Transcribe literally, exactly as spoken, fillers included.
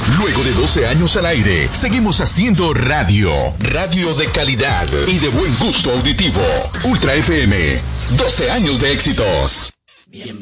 Luego de doce años al aire, seguimos haciendo radio. Radio de calidad y de buen gusto auditivo. Ultra F M. doce años de éxitos. Bien.